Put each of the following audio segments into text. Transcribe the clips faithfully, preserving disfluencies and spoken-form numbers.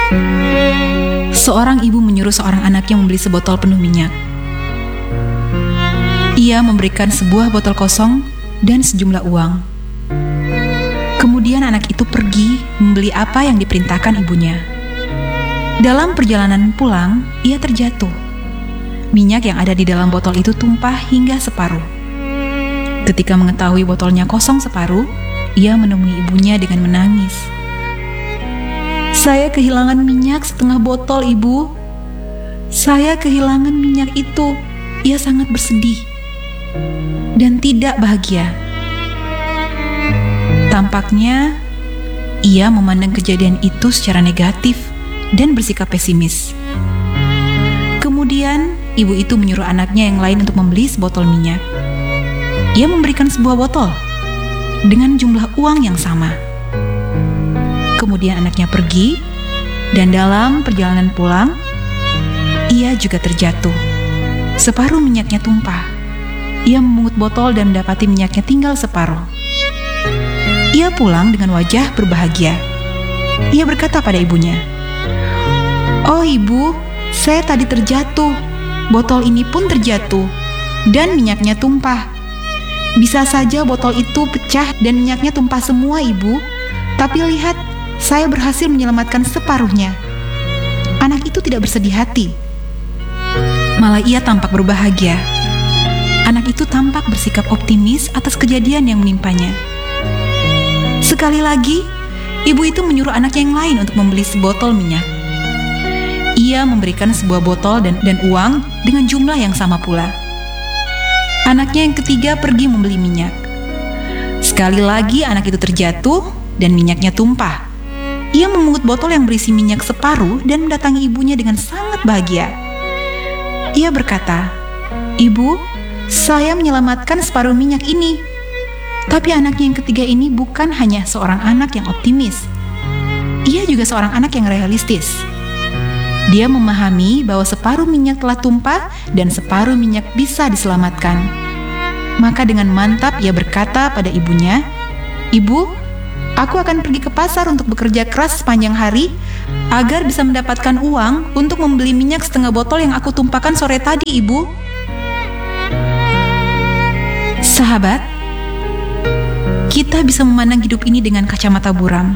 Seorang ibu menyuruh seorang anaknya membeli sebotol penuh minyak. Ia memberikan sebuah botol kosong dan sejumlah uang. Kemudian anak itu pergi membeli apa yang diperintahkan ibunya. Dalam perjalanan pulang, ia terjatuh. Minyak yang ada di dalam botol itu tumpah hingga separuh. Ketika mengetahui botolnya kosong separuh, ia menemui ibunya dengan menangis. "Saya kehilangan minyak setengah botol, Ibu. Saya kehilangan minyak itu." Ia sangat bersedih dan tidak bahagia. Tampaknya ia memandang kejadian itu secara negatif dan bersikap pesimis. Kemudian ibu itu menyuruh anaknya yang lain untuk membeli sebotol minyak. Ia memberikan sebuah botol dengan jumlah uang yang sama. Kemudian anaknya pergi, dan dalam perjalanan pulang, ia juga terjatuh. Separuh minyaknya tumpah. Ia memungut botol dan mendapati minyaknya tinggal separuh. Ia pulang dengan wajah berbahagia. Ia berkata pada ibunya, "Oh ibu, saya tadi terjatuh. Botol ini pun terjatuh, dan minyaknya tumpah. Bisa saja botol itu pecah dan minyaknya tumpah semua, Ibu. Tapi lihat, saya berhasil menyelamatkan separuhnya." Anak itu tidak bersedih hati. Malah ia tampak berbahagia. Anak itu tampak bersikap optimis atas kejadian yang menimpanya. Sekali lagi, ibu itu menyuruh anak yang lain untuk membeli sebotol minyak. Ia memberikan sebuah botol dan, dan uang dengan jumlah yang sama pula. Anaknya yang ketiga pergi membeli minyak. Sekali lagi anak itu terjatuh dan minyaknya tumpah. Ia memungut botol yang berisi minyak separuh dan mendatangi ibunya dengan sangat bahagia. Ia berkata, "Ibu, saya menyelamatkan separuh minyak ini." Tapi anaknya yang ketiga ini bukan hanya seorang anak yang optimis. Ia juga seorang anak yang realistis. Dia memahami bahwa separuh minyak telah tumpah dan separuh minyak bisa diselamatkan. Maka dengan mantap ia berkata pada ibunya, "Ibu, aku akan pergi ke pasar untuk bekerja keras sepanjang hari agar bisa mendapatkan uang untuk membeli minyak setengah botol yang aku tumpahkan sore tadi, Ibu." Sahabat, kita bisa memandang hidup ini dengan kacamata buram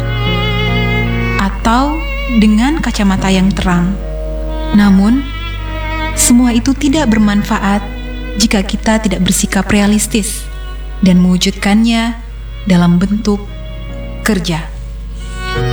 atau dengan kacamata yang terang. Namun, semua itu tidak bermanfaat jika kita tidak bersikap realistis dan mewujudkannya dalam bentuk kerja.